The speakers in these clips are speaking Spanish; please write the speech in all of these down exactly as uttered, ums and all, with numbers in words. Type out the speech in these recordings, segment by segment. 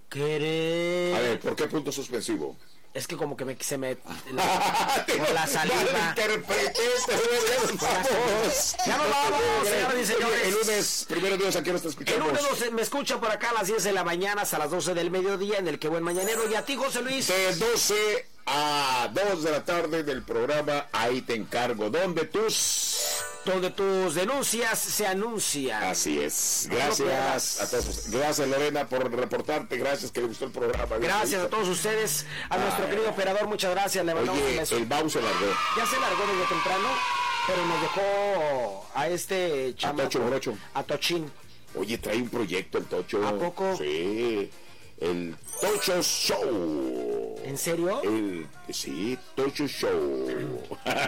querer. A ver, ¿por qué punto suspensivo? Es que como que me, se me... La, con la saliva. Ya nos vamos, señores y señores. El lunes, primero Dios, aquí nos escuchamos. El lunes me escucha por acá a las diez de la mañana hasta las doce del mediodía en el Que Buen Mañanero. Y a ti, José Luis. De doce a dos de la tarde del programa Ahí Te Encargo, donde tus... donde tus denuncias se anuncian. Así es. Gracias a todos. Gracias, Lorena, por reportarte. Gracias, que le gustó el programa. Gracias a todos ustedes. A nuestro Ay, querido operador, muchas gracias. Le mandamos oye, un beso. El Bau se largó. Ya se largó desde temprano, pero nos dejó a este chamaco. A Tocho Morocho. A Tochín. Oye, trae un proyecto el Tocho. ¿A poco? Sí. El Tocho Show. ¿En serio? El, sí, Tocho Show.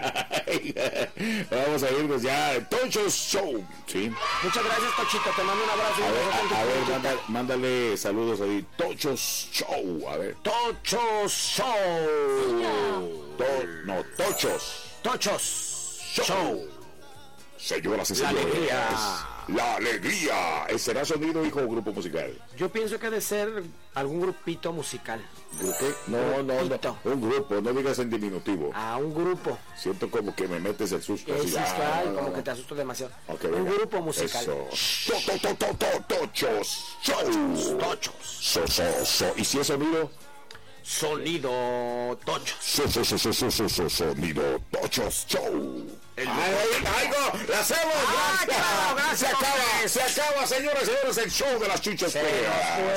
Vamos a irnos ya. El Tocho Show. Sí. Muchas gracias, Tochito. Te mando un abrazo. A ver, a, a ver mándale, mándale saludos ahí. Tocho Show. A ver. Tocho Show. To, no, Tochos. Tochos Show. Show. Señoras y señores. La alegría. La alegría. ¿Será sonido, hijo, o grupo musical? Yo pienso que ha de ser algún grupito musical. ¿Grupo? No, no, no. Un grupo, no digas en diminutivo. Ah, un grupo. Siento como que me metes el susto. Es así, ah, ay, como que te asusto demasiado. Okay, un venga. grupo musical. Eso. To, to, to, to, to, tochos. Show. Tochos. So, so, so. ¿Y si es sonido? Sonido Tochos. So, so, so, so, so, so, so, sonido Tochos Show. El ay, ay, no, la hacemos. Ah, gracias. Claro, gracias. Se acaba, se acaba, señoras y señores, el show de las chuchas.